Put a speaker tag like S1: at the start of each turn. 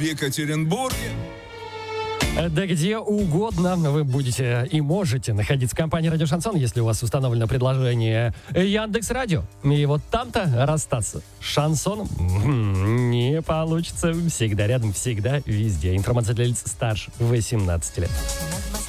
S1: в Екатеринбурге.
S2: Да где угодно вы будете и можете находиться в компании «Радио Шансон», если у вас установлено предложение Яндекс.Радио. И вот там-то расстаться с шансоном не получится. Всегда рядом, всегда, везде. Информация для лиц старше 18 лет.